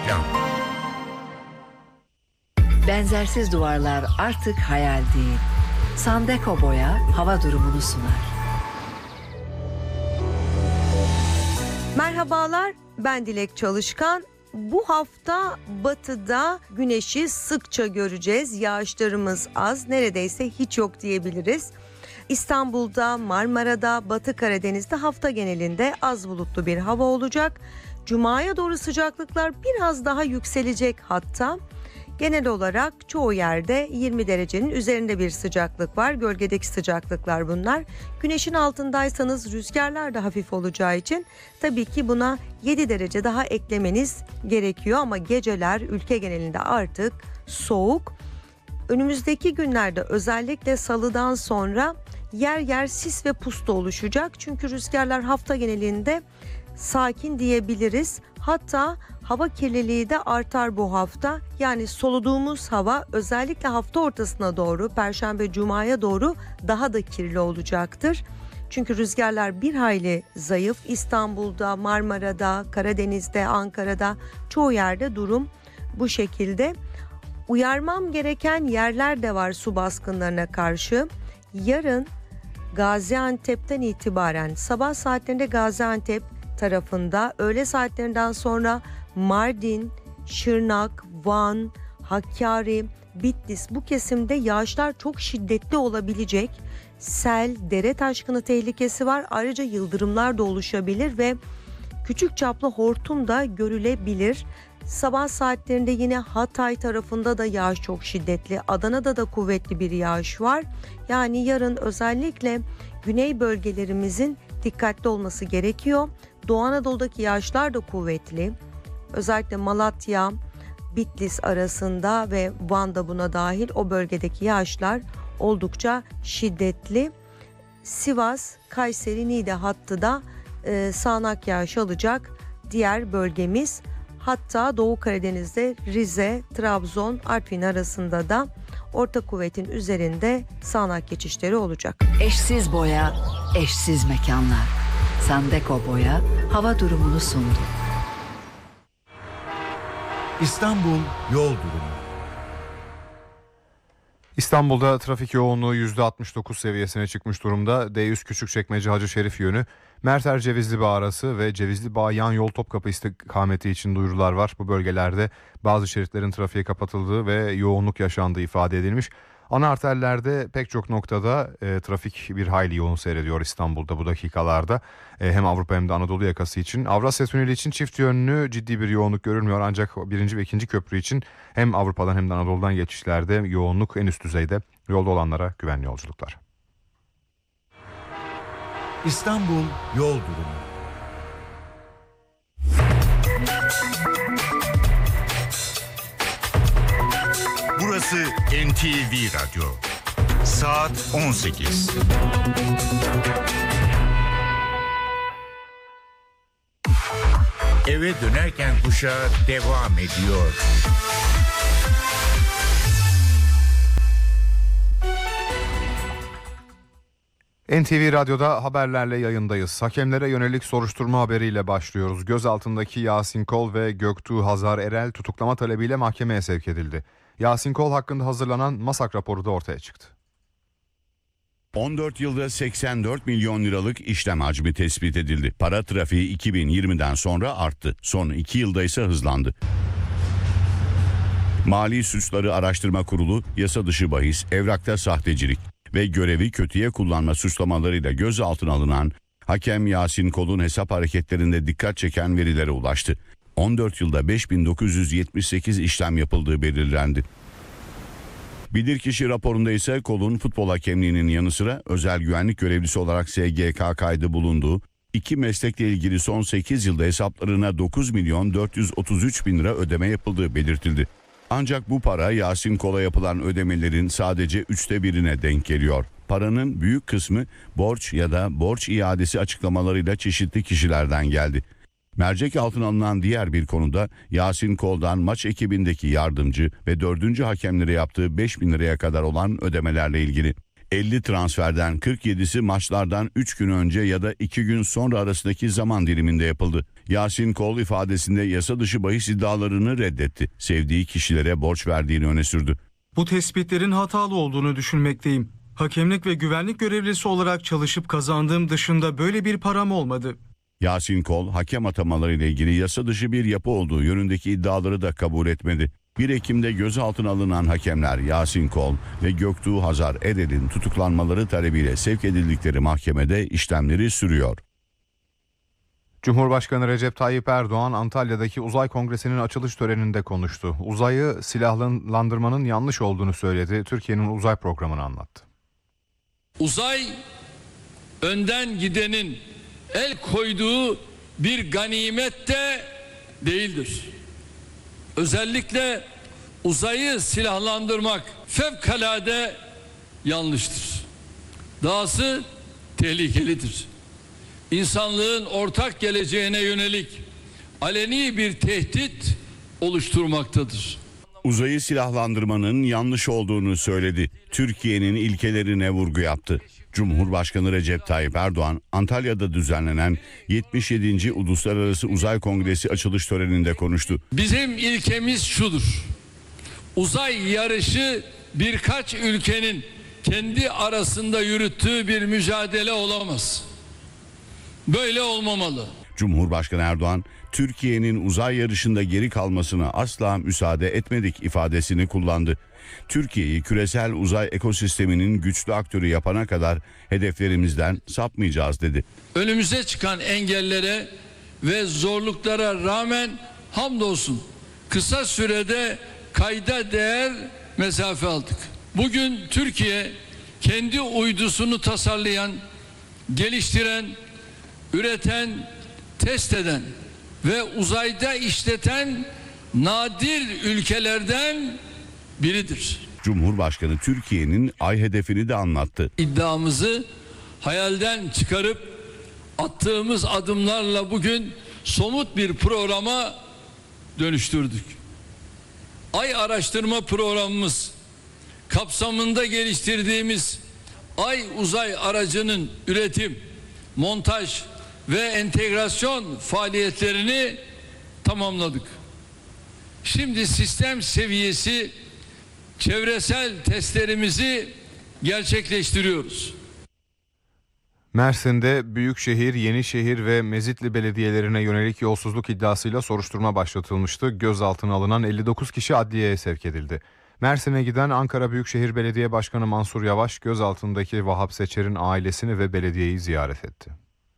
mekan. Benzersiz duvarlar artık hayal değil. Sandeko Boya hava durumunu sunar. Merhabalar, ben Dilek Çalışkan. Bu hafta batıda güneşi sıkça göreceğiz. Yağışlarımız az, neredeyse hiç yok diyebiliriz. İstanbul'da, Marmara'da, Batı Karadeniz'de hafta genelinde az bulutlu bir hava olacak. Cuma'ya doğru sıcaklıklar biraz daha yükselecek hatta. Genel olarak çoğu yerde 20 derecenin üzerinde bir sıcaklık var. Gölgedeki sıcaklıklar bunlar. Güneşin altındaysanız rüzgarlar da hafif olacağı için tabii ki buna 7 derece daha eklemeniz gerekiyor. Ama geceler ülke genelinde artık soğuk. Önümüzdeki günlerde özellikle salıdan sonra yer yer sis ve pus da oluşacak. Çünkü rüzgarlar hafta genelinde sakin diyebiliriz. Hatta hava kirliliği de artar bu hafta. Yani soluduğumuz hava özellikle hafta ortasına doğru, Perşembe, Cuma'ya doğru daha da kirli olacaktır. Çünkü rüzgarlar bir hayli zayıf. İstanbul'da, Marmara'da, Karadeniz'de, Ankara'da çoğu yerde durum bu şekilde. Uyarmam gereken yerler de var su baskınlarına karşı. Yarın Gaziantep'ten itibaren sabah saatlerinde Gaziantep tarafında, öğle saatlerinden sonra Mardin, Şırnak, Van, Hakkari, Bitlis bu kesimde yağışlar çok şiddetli olabilecek. Sel, dere taşkını tehlikesi var. Ayrıca yıldırımlar da oluşabilir ve küçük çaplı hortum da görülebilir. Sabah saatlerinde yine Hatay tarafında da yağış çok şiddetli. Adana'da da kuvvetli bir yağış var. Yani yarın özellikle güney bölgelerimizin dikkatli olması gerekiyor. Doğu Anadolu'daki yağışlar da kuvvetli. Özellikle Malatya, Bitlis arasında ve Van'da buna dahil o bölgedeki yağışlar oldukça şiddetli. Sivas, Kayseri, Niğde hattı da sağanak yağış alacak diğer bölgemiz. Hatta Doğu Karadeniz'de Rize, Trabzon, Artvin arasında da orta kuvvetin üzerinde sağanak geçişleri olacak. Eşsiz boya, eşsiz mekanlar. Sandeko Boya hava durumunu sundu. İstanbul yol durumu. İstanbul'da trafik yoğunluğu %69 seviyesine çıkmış durumda. D100 Küçükçekmece Hacı Şerif yönü, Merter Cevizlibağ arası ve Cevizlibağ yan yol Topkapı istikameti için duyurular var. Bu bölgelerde bazı şeritlerin trafiğe kapatıldığı ve yoğunluk yaşandığı ifade edilmiş. Ana arterlerde pek çok noktada trafik bir hayli yoğun seyrediyor İstanbul'da bu dakikalarda. Hem Avrupa hem de Anadolu yakası için. Avrasya Tüneli için çift yönlü ciddi bir yoğunluk görülmüyor. Ancak 1. ve 2. köprü için hem Avrupa'dan hem de Anadolu'dan geçişlerde yoğunluk en üst düzeyde. Yolda olanlara güvenli yolculuklar. İstanbul yol durumu. Burası NTV Radyo. Saat 18. Eve dönerken kuşağı devam ediyor. NTV Radyo'da haberlerle yayındayız. Hakemlere yönelik soruşturma haberiyle başlıyoruz. Gözaltındaki Yasin Kol ve Göktuğ Hazar Erel tutuklama talebiyle mahkemeye sevk edildi. Yasin Kol hakkında hazırlanan MASAK raporu da ortaya çıktı. 14 yılda 84 milyon liralık işlem hacmi tespit edildi. Para trafiği 2020'den sonra arttı. Son 2 yılda ise hızlandı. Mali Suçları Araştırma Kurulu, yasa dışı bahis, evrakta sahtecilik ve görevi kötüye kullanma suçlamalarıyla gözaltına alınan hakem Yasin Kol'un hesap hareketlerinde dikkat çeken verilere ulaştı. 14 yılda 5978 işlem yapıldığı belirlendi. Bilirkişi raporunda ise Kol'un futbol hakemliğinin yanı sıra özel güvenlik görevlisi olarak SGK kaydı bulunduğu, 2 meslekle ilgili son 8 yılda hesaplarına 9 milyon 433 bin lira ödeme yapıldığı belirtildi. Ancak bu para Yasin Kol'a yapılan ödemelerin sadece 1/3'üne denk geliyor. Paranın büyük kısmı borç ya da borç iadesi açıklamalarıyla çeşitli kişilerden geldi. Mercek altına alınan diğer bir konuda Yasin Kol'dan maç ekibindeki yardımcı ve 4. hakemlere yaptığı 5 bin liraya kadar olan ödemelerle ilgili. 50 transferden 47'si maçlardan 3 gün önce ya da 2 gün sonra arasındaki zaman diliminde yapıldı. Yasin Kol ifadesinde yasa dışı bahis iddialarını reddetti. Sevdiği kişilere borç verdiğini öne sürdü. Bu tespitlerin hatalı olduğunu düşünmekteyim. Hakemlik ve güvenlik görevlisi olarak çalışıp kazandığım dışında böyle bir param olmadı. Yasin Kol, hakem atamaları ile ilgili yasa dışı bir yapı olduğu yönündeki iddiaları da kabul etmedi. 1 Ekim'de gözaltına alınan hakemler Yasin Kol ve Göktuğ Hazar Erel'in tutuklanmaları talebiyle sevk edildikleri mahkemede işlemleri sürüyor. Cumhurbaşkanı Recep Tayyip Erdoğan Antalya'daki uzay kongresinin açılış töreninde konuştu. Uzayı silahlandırmanın yanlış olduğunu söyledi. Türkiye'nin uzay programını anlattı. Uzay önden gidenin el koyduğu bir ganimet de değildir. Özellikle uzayı silahlandırmak fevkalade yanlıştır. Dahası tehlikelidir. İnsanlığın ortak geleceğine yönelik aleni bir tehdit oluşturmaktadır. Uzayı silahlandırmanın yanlış olduğunu söyledi. Türkiye'nin ilkelerine vurgu yaptı. Cumhurbaşkanı Recep Tayyip Erdoğan, Antalya'da düzenlenen 77. Uluslararası Uzay Kongresi açılış töreninde konuştu. Bizim ilkemiz şudur: uzay yarışı birkaç ülkenin kendi arasında yürüttüğü bir mücadele olamaz. Böyle olmamalı. Cumhurbaşkanı Erdoğan, Türkiye'nin uzay yarışında geri kalmasına asla müsaade etmedik ifadesini kullandı. Türkiye'yi küresel uzay ekosisteminin güçlü aktörü yapana kadar hedeflerimizden sapmayacağız dedi. Önümüze çıkan engellere ve zorluklara rağmen hamdolsun kısa sürede kayda değer mesafe aldık. Bugün Türkiye kendi uydusunu tasarlayan, geliştiren, üreten, test eden ve uzayda işleten nadir ülkelerden biridir. Cumhurbaşkanı Türkiye'nin ay hedefini de anlattı. İddiamızı hayalden çıkarıp attığımız adımlarla bugün somut bir programa dönüştürdük. Ay araştırma programımız kapsamında geliştirdiğimiz Ay uzay aracının üretim, montaj ve entegrasyon faaliyetlerini tamamladık. Şimdi sistem seviyesi çevresel testlerimizi gerçekleştiriyoruz. Mersin'de Büyükşehir, Yenişehir ve Mezitli belediyelerine yönelik yolsuzluk iddiasıyla soruşturma başlatılmıştı. Gözaltına alınan 59 kişi adliyeye sevk edildi. Mersin'e giden Ankara Büyükşehir Belediye Başkanı Mansur Yavaş, gözaltındaki Vahap Seçer'in ailesini ve belediyeyi ziyaret etti.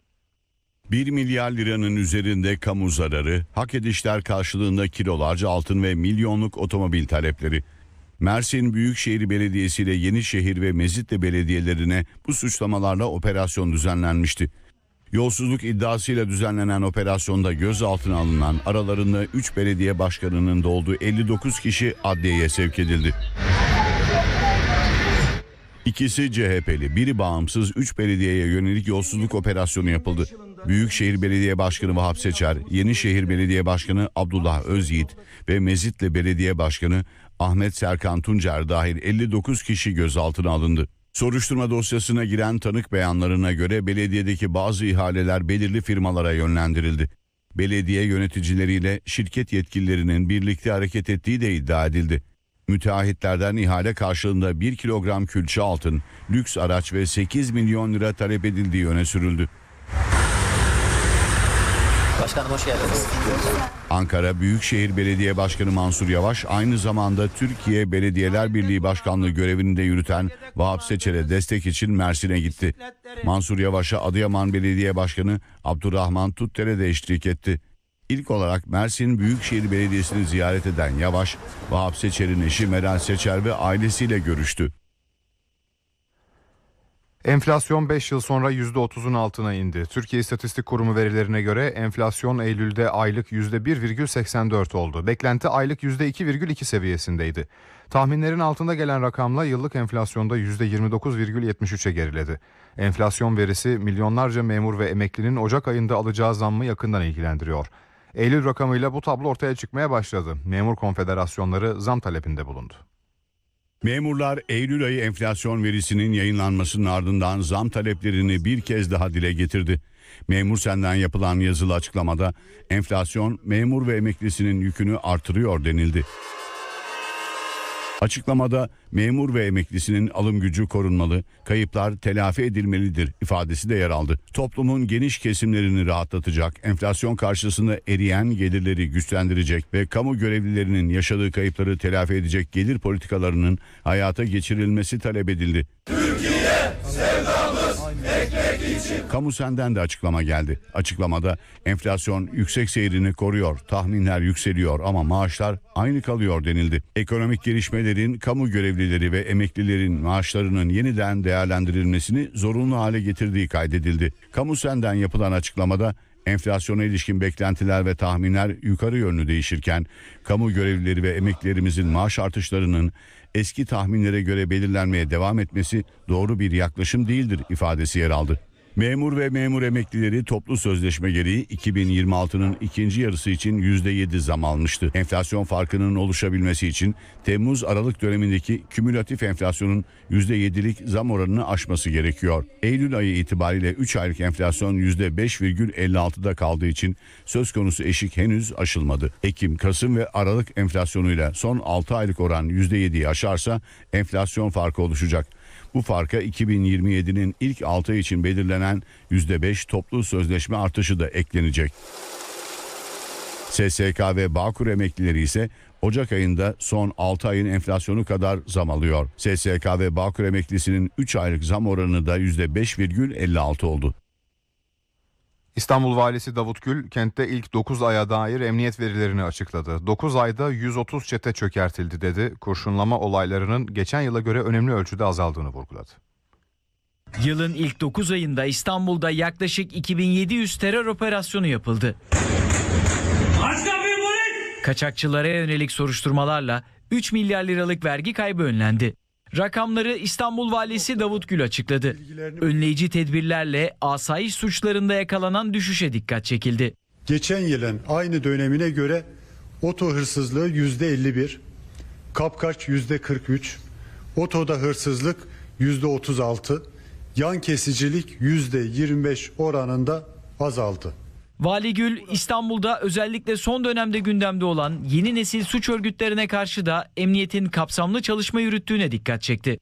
1 milyar liranın üzerinde kamu zararı, hak edişler karşılığında kilolarca altın ve milyonluk otomobil talepleri. Mersin Büyükşehir Belediyesi ile Yenişehir ve Mezitli belediyelerine bu suçlamalarla operasyon düzenlenmişti. Yolsuzluk iddiasıyla düzenlenen operasyonda gözaltına alınan aralarında 3 belediye başkanının da olduğu 59 kişi adliyeye sevk edildi. İkisi CHP'li, biri bağımsız 3 belediyeye yönelik yolsuzluk operasyonu yapıldı. Büyükşehir Belediye Başkanı Vahap Seçer, Yenişehir Belediye Başkanı Abdullah Özyiğit ve Mezitli Belediye Başkanı Ahmet Serkan Tuncer dahil 59 kişi gözaltına alındı. Soruşturma dosyasına giren tanık beyanlarına göre belediyedeki bazı ihaleler belirli firmalara yönlendirildi. Belediye yöneticileriyle şirket yetkililerinin birlikte hareket ettiği de iddia edildi. Müteahhitlerden ihale karşılığında 1 kilogram külçe altın, lüks araç ve 8 milyon lira talep edildiği öne sürüldü. Başkanım hoş geldiniz. Ankara Büyükşehir Belediye Başkanı Mansur Yavaş aynı zamanda Türkiye Belediyeler Birliği Başkanlığı görevini de yürüten Vahap Seçer'e destek için Mersin'e gitti. Mansur Yavaş'a Adıyaman Belediye Başkanı Abdurrahman Tutdere de eşlik etti. İlk olarak Mersin Büyükşehir Belediyesi'ni ziyaret eden Yavaş, Vahap Seçer'in eşi Meral Seçer ve ailesiyle görüştü. Enflasyon 5 yıl sonra %30'un altına indi. Türkiye İstatistik Kurumu verilerine göre enflasyon Eylül'de aylık %1,84 oldu. Beklenti aylık %2,2 seviyesindeydi. Tahminlerin altında gelen rakamla yıllık enflasyonda %29,73'e geriledi. Enflasyon verisi milyonlarca memur ve emeklinin Ocak ayında alacağı zammı yakından ilgilendiriyor. Eylül rakamıyla bu tablo ortaya çıkmaya başladı. Memur konfederasyonları zam talebinde bulundu. Memurlar Eylül ayı enflasyon verisinin yayınlanmasının ardından zam taleplerini bir kez daha dile getirdi. Memur Sen'den yapılan yazılı açıklamada enflasyon memur ve emeklisinin yükünü artırıyor denildi. Açıklamada memur ve emeklisinin alım gücü korunmalı, kayıplar telafi edilmelidir ifadesi de yer aldı. Toplumun geniş kesimlerini rahatlatacak, enflasyon karşısında eriyen gelirleri güçlendirecek ve kamu görevlilerinin yaşadığı kayıpları telafi edecek gelir politikalarının hayata geçirilmesi talep edildi. Türkiye sevdamız ekmek için. Kamu Sen'den de açıklama geldi. Açıklamada enflasyon yüksek seyrini koruyor, tahminler yükseliyor ama maaşlar aynı kalıyor denildi. Ekonomik gelişmelerin kamu görevlileri ve emeklilerin maaşlarının yeniden değerlendirilmesini zorunlu hale getirdiği kaydedildi. Kamu Sen'den yapılan açıklamada enflasyona ilişkin beklentiler ve tahminler yukarı yönlü değişirken kamu görevlileri ve emeklilerimizin maaş artışlarının eski tahminlere göre belirlenmeye devam etmesi doğru bir yaklaşım değildir ifadesi yer aldı. Memur ve memur emeklileri toplu sözleşme gereği 2026'nın ikinci yarısı için %7 zam almıştı. Enflasyon farkının oluşabilmesi için Temmuz-Aralık dönemindeki kümülatif enflasyonun %7'lik zam oranını aşması gerekiyor. Eylül ayı itibariyle 3 aylık enflasyon %5,56'da kaldığı için söz konusu eşik henüz aşılmadı. Ekim, Kasım ve Aralık enflasyonuyla son 6 aylık oran %7'yi aşarsa enflasyon farkı oluşacak. Bu farka 2027'nin ilk 6 ay için belirlenen %5 toplu sözleşme artışı da eklenecek. SSK ve Bağkur emeklileri ise Ocak ayında son 6 ayın enflasyonu kadar zam alıyor. SSK ve Bağkur emeklisinin 3 aylık zam oranı da %5,56 oldu. İstanbul Valisi Davut Gül kentte ilk 9 aya dair emniyet verilerini açıkladı. 9 ayda 130 çete çökertildi dedi. Kurşunlama olaylarının geçen yıla göre önemli ölçüde azaldığını vurguladı. Yılın ilk 9 ayında İstanbul'da yaklaşık 2700 terör operasyonu yapıldı. Kaçakçılara yönelik soruşturmalarla 3 milyar liralık vergi kaybı önlendi. Rakamları İstanbul Valisi Davut Gül açıkladı. Önleyici tedbirlerle asayiş suçlarında yakalanan düşüşe dikkat çekildi. Geçen yılın aynı dönemine göre oto hırsızlığı %51, kapkaç %43, otoda hırsızlık %36, yan kesicilik %25 oranında azaldı. Vali Gül, İstanbul'da özellikle son dönemde gündemde olan yeni nesil suç örgütlerine karşı da emniyetin kapsamlı çalışma yürüttüğüne dikkat çekti.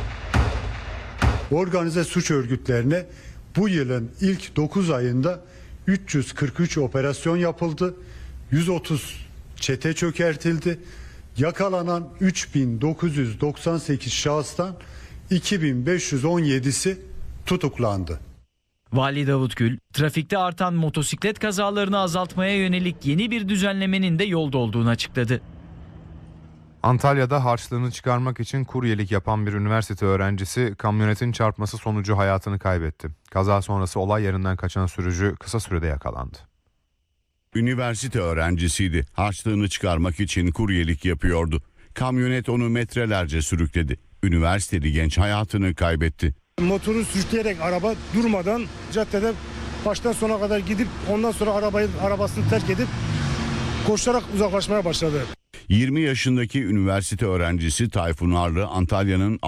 Organize suç örgütlerine bu yılın ilk 9 ayında 343 operasyon yapıldı, 130 çete çökertildi, yakalanan 3998 şahıstan 2517'si tutuklandı. Vali Davut Gül, trafikte artan motosiklet kazalarını azaltmaya yönelik yeni bir düzenlemenin de yolda olduğunu açıkladı. Antalya'da harçlığını çıkarmak için kuryelik yapan bir üniversite öğrencisi kamyonetin çarpması sonucu hayatını kaybetti. Kaza sonrası olay yerinden kaçan sürücü kısa sürede yakalandı. Üniversite öğrencisiydi. Harçlığını çıkarmak için kuryelik yapıyordu. Kamyonet onu metrelerce sürükledi. Üniversiteli genç hayatını kaybetti. Motoru sürükleyerek araba durmadan caddede baştan sona kadar gidip ondan sonra arabasını terk edip koşarak uzaklaşmaya başladı. 20 yaşındaki üniversite öğrencisi Tayfun Arlı Antalya'nın